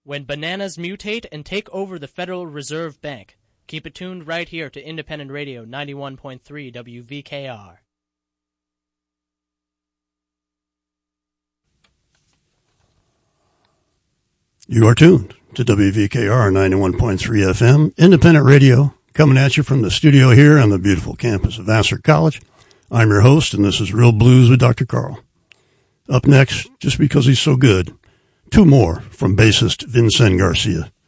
When bananas mutate and take over the Federal Reserve Bank. Keep it tuned right here to Independent Radio 91.3 WVKR. You are tuned to WVKR 91.3 FM, Independent Radio, coming at you from the studio here on the beautiful campus of Vassar College. I'm your host, and this is Real Blues with Dr. Carl. Up next, just because he's so good, two more from bassist Vincent Garcia.